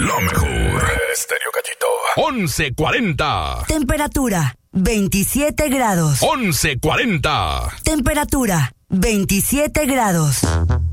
lo mejor. Estéreo Cachito. 11:40. Temperatura 27 grados. 11:40. Temperatura 27 grados.